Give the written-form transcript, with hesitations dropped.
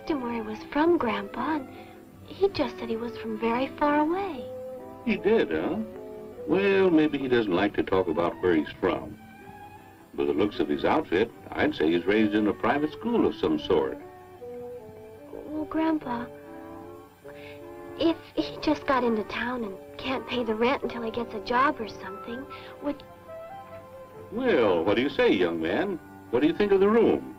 asked him where he was from, Grandpa, and he just said he was from very far away. He did, huh? Well, maybe he doesn't like to talk about where he's from. By the looks of his outfit, I'd say he's raised in a private school of some sort. Well, Grandpa, if he just got into town and can't pay the rent until he gets a job or something, would... Well, what do you say, young man? What do you think of the room?